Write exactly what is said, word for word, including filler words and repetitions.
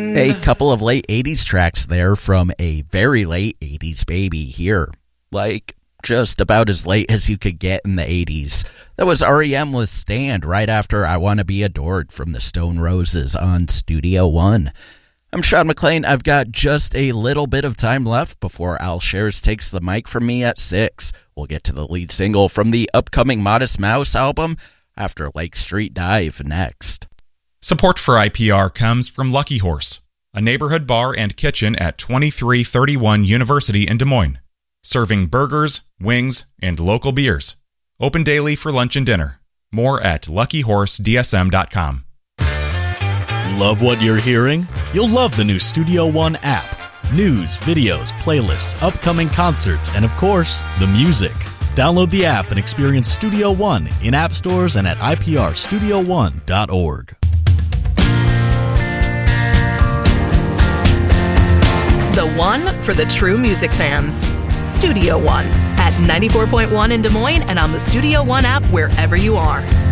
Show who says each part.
Speaker 1: A couple of late eighties tracks there from a very late eighties baby here. Like, just about as late as you could get in the eighties. That was R E M with Stand right after I Want to Be Adored from the Stone Roses on Studio One. I'm Sean McLean. I've got just a little bit of time left before Al Shares takes the mic from me at six. We'll get to the lead single from the upcoming Modest Mouse album after Lake Street Dive next.
Speaker 2: Support for I P R comes from Lucky Horse, a neighborhood bar and kitchen at twenty-three thirty-one University in Des Moines, serving burgers, wings, and local beers. Open daily for lunch and dinner. More at lucky horse d s m dot com.
Speaker 3: Love what you're hearing? You'll love the new Studio One app. News, videos, playlists, upcoming concerts, and of course, the music. Download the app and experience Studio One in app stores and at i p r studio one dot org.
Speaker 4: The one for the true music fans. Studio One at ninety-four point one in Des Moines and on the Studio One app wherever you are.